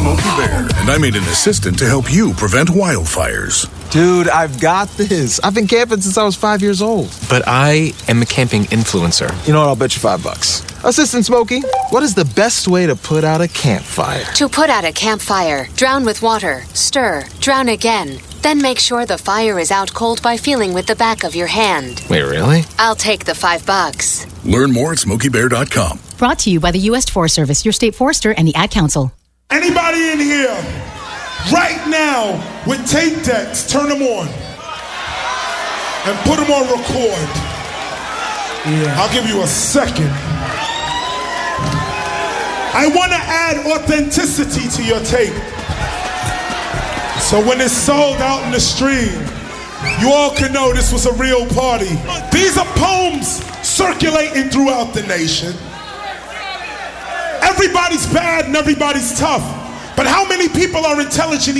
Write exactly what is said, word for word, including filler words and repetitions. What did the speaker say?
Smokey Bear, and I made an assistant to help you prevent wildfires. Dude, I've got this. I've been camping since I was five years old. But I am a camping influencer. You know what? I'll bet you five bucks. Assistant Smokey, what is the best way to put out a campfire? To put out a campfire, drown with water, stir, drown again. Then make sure the fire is out cold by feeling with the back of your hand. Wait, really? I'll take the five bucks. Learn more at smokey bear dot com. Brought to you by the U S Forest Service, your state forester, and the Ad Council. Anybody in here right now with tape decks, turn them on and put them on record. Yeah. I'll give you a second. I want to add authenticity to your tape. So when it's sold out in the stream, you all can know this was a real party. These are poems circulating throughout the nation. Everybody's bad and everybody's tough. But how many people are intelligent